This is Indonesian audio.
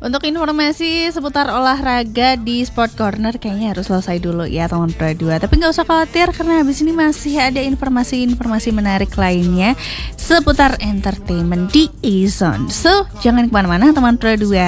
Untuk informasi seputar olahraga di Sport Corner kayaknya harus selesai dulu ya teman Pro 2. Tapi gak usah khawatir karena habis ini masih ada informasi-informasi menarik lainnya seputar entertainment di A-Zone. So, jangan kemana-mana teman Pro 2.